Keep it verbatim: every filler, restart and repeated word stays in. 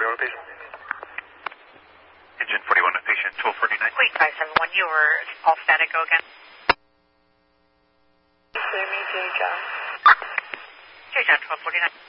forty-one, patient. Engine forty-one, patient twelve forty-nine. Wait, five seven one, you were all static, go again. Clear me, J. John. J. John, twelve forty-nine.